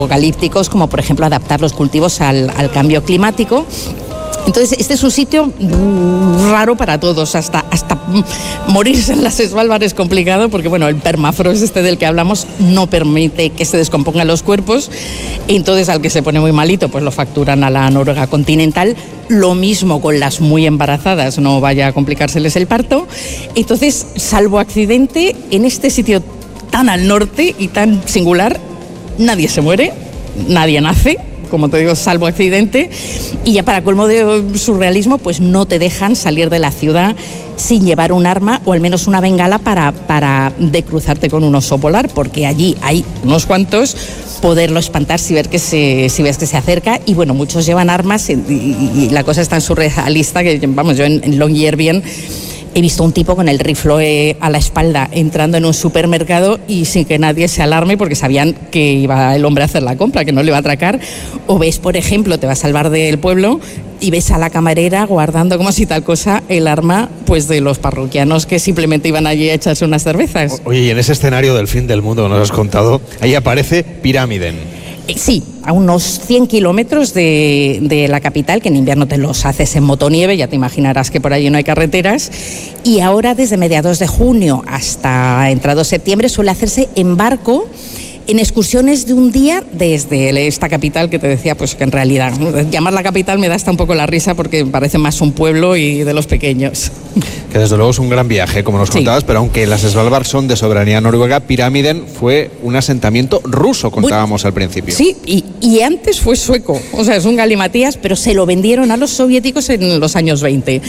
apocalípticos, como por ejemplo adaptar los cultivos al cambio climático. Entonces, este es un sitio raro para todos, hasta morirse en las Svalbard es complicado porque, bueno, el permafrost del que hablamos no permite que se descompongan los cuerpos, y entonces al que se pone muy malito, pues lo facturan a la Noruega continental. Lo mismo con las muy embarazadas, no vaya a complicárseles el parto. Entonces, salvo accidente, en este sitio tan al norte y tan singular, nadie se muere, nadie nace, como te digo, salvo accidente, y ya para colmo de surrealismo, pues no te dejan salir de la ciudad sin llevar un arma o al menos una bengala para decruzarte con un oso polar, porque allí hay unos cuantos, poderlo espantar si ves que se acerca, y bueno, muchos llevan armas y la cosa es tan surrealista que, vamos, yo en Longyearbyen he visto un tipo con el rifle a la espalda entrando en un supermercado y sin que nadie se alarme porque sabían que iba el hombre a hacer la compra, que no le iba a atracar. O ves, por ejemplo, te vas al bar del pueblo y ves a la camarera guardando como si tal cosa el arma, pues, de los parroquianos que simplemente iban allí a echarse unas cervezas. Oye, y en ese escenario del fin del mundo que nos has contado, ahí aparece Pyramiden. Sí, a unos 100 kilómetros de la capital, que en invierno te los haces en motonieve, ya te imaginarás que por allí no hay carreteras, y ahora desde mediados de junio hasta entrado septiembre suele hacerse en barco, en excursiones de un día desde esta capital que te decía, pues que en realidad llamarla capital me da hasta un poco la risa porque parece más un pueblo y de los pequeños. Que desde luego es un gran viaje, como nos contabas, pero aunque las Svalbard son de soberanía noruega, Pyramiden fue un asentamiento ruso, contábamos al principio. Sí, y antes fue sueco, o sea, es un galimatías, pero se lo vendieron a los soviéticos en los años 20.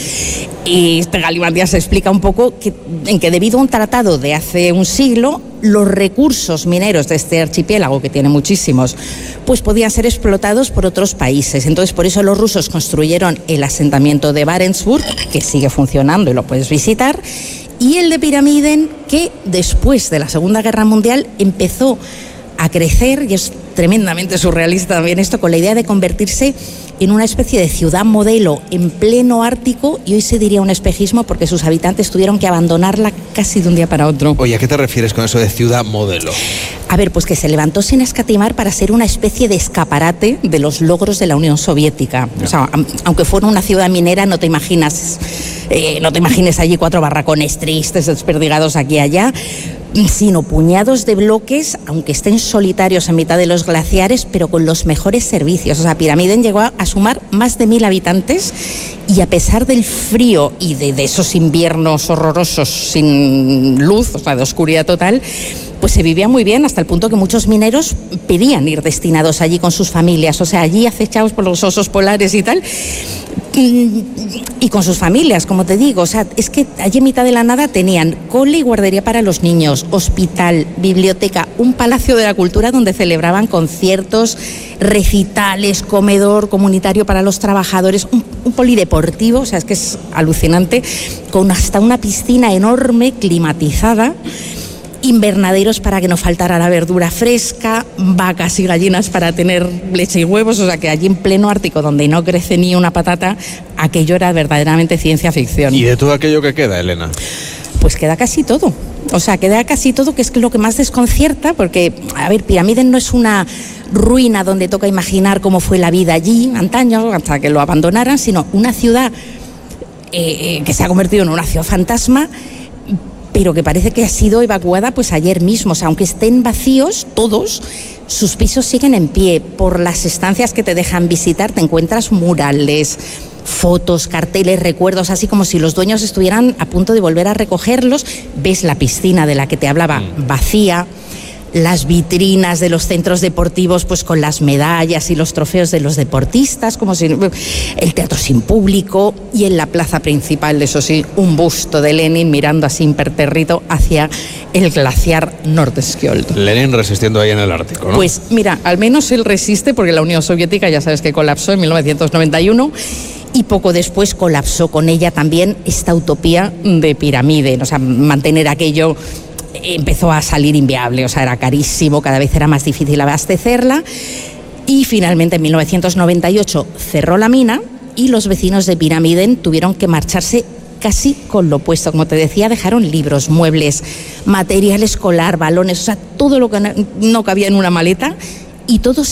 Y este galimatías se explica un poco en que debido a un tratado de hace un siglo, los recursos mineros de este archipiélago, que tiene muchísimos, pues podían ser explotados por otros países. Entonces, por eso los rusos construyeron el asentamiento de Barentsburg, que sigue funcionando y lo puedes visitar, y el de Pyramiden, que después de la Segunda Guerra Mundial empezó a crecer, y es tremendamente surrealista también esto, con la idea de convertirse en una especie de ciudad modelo en pleno Ártico, y hoy se diría un espejismo porque sus habitantes tuvieron que abandonarla casi de un día para otro. Oye, ¿a qué te refieres con eso de ciudad modelo? A ver, pues que se levantó sin escatimar para ser una especie de escaparate de los logros de la Unión Soviética. O sea, aunque fuera una ciudad minera, no te imagines allí 4 barracones tristes, desperdigados aquí y allá, sino puñados de bloques, aunque estén solitarios en mitad de los glaciares, pero con los mejores servicios. O sea, Pyramiden llegó a sumar más de 1.000 habitantes, y a pesar del frío y de esos inviernos horrorosos sin luz, o sea, de oscuridad total, pues se vivía muy bien, hasta el punto que muchos mineros pedían ir destinados allí con sus familias, o sea, allí acechados por los osos polares y tal, y con sus familias, como te digo. O sea, es que allí en mitad de la nada tenían cole y guardería para los niños, hospital, biblioteca, un palacio de la cultura donde celebraban conciertos, recitales, comedor comunitario para los trabajadores, un polideportivo, o sea, es que es alucinante, con hasta una piscina enorme climatizada, invernaderos para que no faltara la verdura fresca, vacas y gallinas para tener leche y huevos. O sea, que allí en pleno Ártico, donde no crece ni una patata, aquello era verdaderamente ciencia ficción. ¿Y de todo aquello que queda, Elena? Pues queda casi todo. O sea, queda casi todo, que es lo que más desconcierta, porque, a ver, Pyramiden no es una ruina donde toca imaginar cómo fue la vida allí antaño, hasta que lo abandonaran, sino una ciudad que se ha convertido en una ciudad fantasma, pero que parece que ha sido evacuada pues ayer mismo. O sea, aunque estén vacíos todos, sus pisos siguen en pie. Por las estancias que te dejan visitar te encuentras murales, fotos, carteles, recuerdos, así como si los dueños estuvieran a punto de volver a recogerlos. Ves la piscina de la que te hablaba vacía, las vitrinas de los centros deportivos pues con las medallas y los trofeos de los deportistas, como si el teatro sin público, y en la plaza principal, eso sí, un busto de Lenin mirando así impertérrito hacia el glaciar Nordskjold. Lenin resistiendo ahí en el Ártico, ¿no? Pues mira, al menos él resiste, porque la Unión Soviética ya sabes que colapsó en 1991, y poco después colapsó con ella también esta utopía de Pyramiden. O sea, mantener aquello empezó a salir inviable, o sea, era carísimo, cada vez era más difícil abastecerla, y finalmente en 1998 cerró la mina y los vecinos de Pyramiden tuvieron que marcharse casi con lo opuesto. Como te decía, dejaron libros, muebles, material escolar, balones, o sea, todo lo que no cabía en una maleta, y todo